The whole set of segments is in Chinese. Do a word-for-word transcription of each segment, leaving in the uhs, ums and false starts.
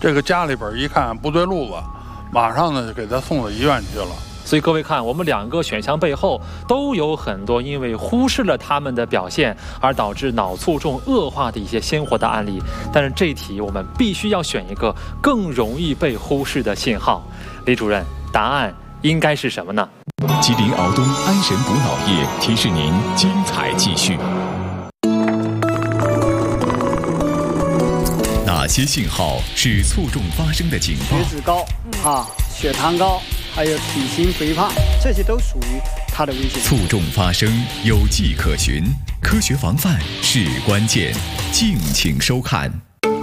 这个家里边一看不对路子，马上呢就给他送到医院去了。 所以各位看，我们两个选项背后都有很多因为忽视了他们的表现而导致脑卒中恶化的一些鲜活的案例。但是这题我们必须要选一个更容易被忽视的信号。李主任，答案应该是什么呢？ 吉林敖东安神补脑液提示您精彩继续。哪些信号是卒中发生的警报？ 血脂高啊，血糖高，还有体型肥胖，这些都属于它的危险。 卒中发生有迹可循，科学防范是关键。敬请收看。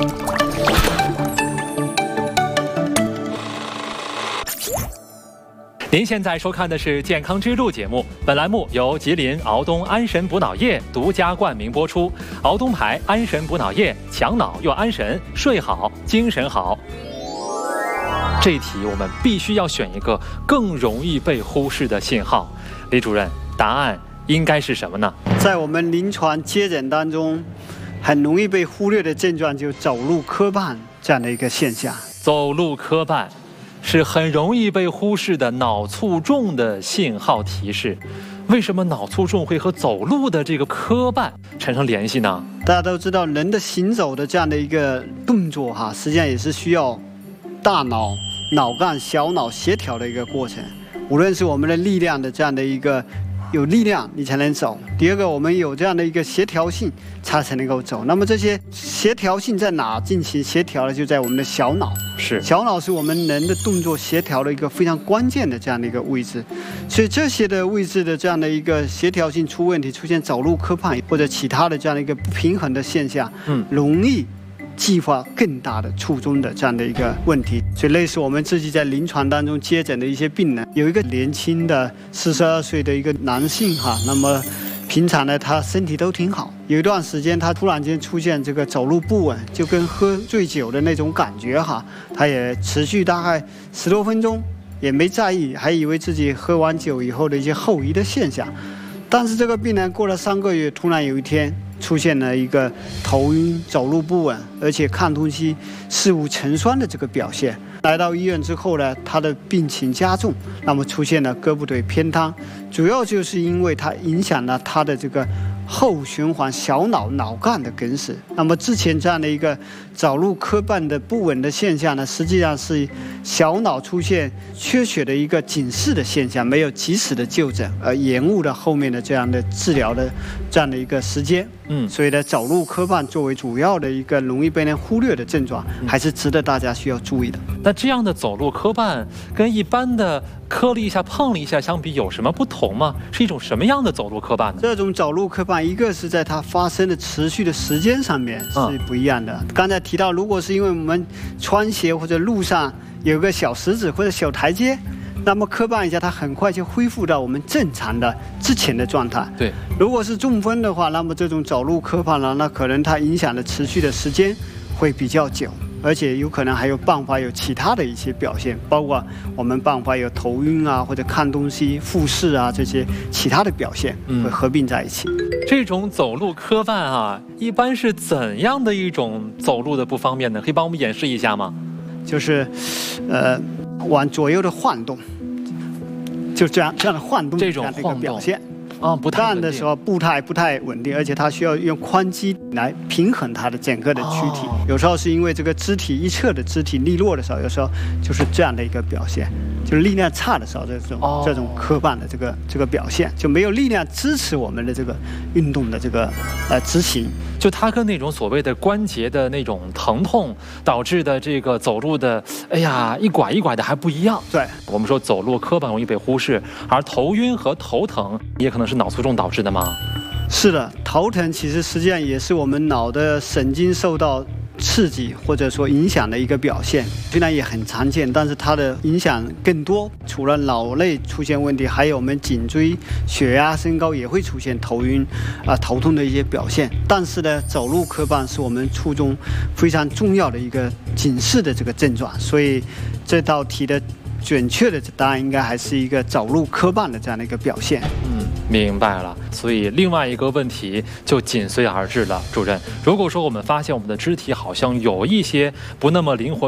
您现在收看的是《健康之路》节目，本栏目由吉林敖东安神补脑液独家冠名播出。敖东牌安神补脑液，强脑又安神，睡好精神好。这一题我们必须要选一个更容易被忽视的信号。李主任，答案应该是什么呢？ 在我们临床接诊当中，很容易被忽略的症状就走路磕绊这样的一个现象。 走路磕绊是很容易被忽视的脑卒中的信号提示。为什么脑卒中会和走路的这个磕绊产生联系呢？ 大家都知道，人的行走的这样的一个动作哈，实际上也是需要大脑、脑干、小脑协调的一个过程。无论是我们的力量的这样的一个有力量，你才能走；第二个，我们有这样的一个协调性，它才能够走。那么这些协调性在哪进行协调呢？就在我们的小脑。 是， 小脑是我们人的动作协调的一个非常关键的这样的一个位置。所以这些的位置的这样的一个协调性出问题，出现走路磕绊或者其他的这样的一个不平衡的现象，嗯，容易激发更大的卒中的这样的一个问题。所以类似我们自己在临床当中接诊的一些病人，有一个年轻的四十二岁的一个男性哈，那么平常呢他身体都挺好，有一段时间他突然间出现这个走路不稳，就跟喝醉酒的那种感觉哈，他也持续大概十多分钟，也没在意，还以为自己喝完酒以后的一些后遗的现象。但是这个病人过了三个月，突然有一天出现了一个头晕、走路不稳，而且看东西视物成双的这个表现。来到医院之后呢，他的病情加重，那么出现了胳膊腿偏瘫，主要就是因为它影响了他的这个后循环小脑脑干的梗死。那么之前这样的一个走路磕绊的不稳的现象呢，实际上是小脑出现缺血的一个警示的现象，没有及时的就诊，而延误了后面的这样的治疗的这样的一个时间。嗯，所以呢，走路磕绊作为主要的一个容易被人忽略的症状，还是值得大家需要注意的。 那这样的走路磕绊跟一般的磕了一下、碰了一下相比，有什么不同吗？是一种什么样的走路磕绊呢？ 这种走路磕绊，一个是在它发生的持续的时间上面是不一样的。嗯、刚才提到，如果是因为我们穿鞋或者路上有个小石子或者小台阶，那么磕绊一下，它很快就恢复到我们正常的之前的状态。 对， 如果是中风的话，那么这种走路磕绊呢，那可能它影响的持续的时间会比较久。而且有可能还有办法有其他的一些表现，包括我们办法有头晕啊，或者看东西复视啊，这些其他的表现会合并在一起。嗯、 这种走路磕绊啊，一般是怎样的一种走路的不方便呢？可以帮我们演示一下吗？ 就是，呃，往左右的晃动，就这样这样的晃动， 这种晃动表现。 啊，不太站的时候步态不太稳定，而且它需要用髋肌来平衡它的整个的躯体。哦、有时候是因为这个肢体一侧的肢体力弱的时候，有时候就是这样的一个表现，就是力量差的时候，这种、哦、这种磕绊的这个这个表现，就没有力量支持我们的这个运动的这个呃执行。 就它跟那种所谓的关节的那种疼痛导致的这个走路的，哎呀一拐一拐的还不一样。 对， 我们说走路磕绊容易被忽视，而头晕和头疼也可能是脑卒中导致的吗？ 是的，头疼其实实际上也是我们脑的神经受到刺激或者说影响的一个表现，虽然也很常见，但是它的影响更多。除了脑内出现问题，还有我们颈椎血压升高也会出现头晕啊、呃、头痛的一些表现。但是呢，走路磕绊是我们初中非常重要的一个警示的这个症状，所以这道题的准确的答案应该还是一个走路磕绊的这样的一个表现。 嗯，明白了。所以另外一个问题就紧随而至了，主任。如果说我们发现我们的肢体好像有一些不那么灵活